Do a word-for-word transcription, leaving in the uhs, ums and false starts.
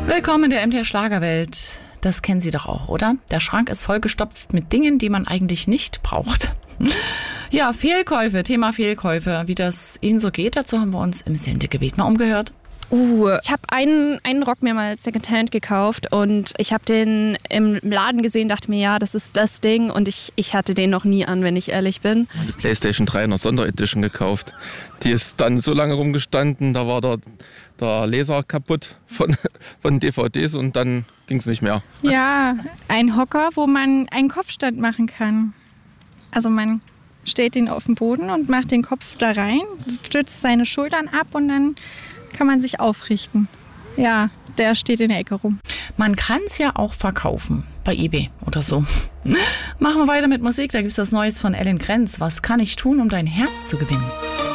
Willkommen in der M T R Schlagerwelt. Das kennen Sie doch auch, oder? Der Schrank ist vollgestopft mit Dingen, die man eigentlich nicht braucht. Ja, Fehlkäufe, Thema Fehlkäufe. Wie das Ihnen so geht, dazu haben wir uns im Sendegebet mal umgehört. Uh, ich habe einen, einen Rock mir mal Secondhand gekauft und ich habe den im Laden gesehen, dachte mir, ja, das ist das Ding und ich, ich hatte den noch nie an, wenn ich ehrlich bin. Die PlayStation drei in der Sonderedition gekauft. Die ist dann so lange rumgestanden, da war der, der Laser kaputt von, von D V Ds und dann ging es nicht mehr. Ja, ein Hocker, wo man einen Kopfstand machen kann. Also man stellt ihn auf den Boden und macht den Kopf da rein, stützt seine Schultern ab und dann kann man sich aufrichten. Ja, der steht in der Ecke rum. Man kann es ja auch verkaufen, bei eBay oder so. Machen wir weiter mit Musik, da gibt es das Neues von Ellen Krenz. Was kann ich tun, um dein Herz zu gewinnen?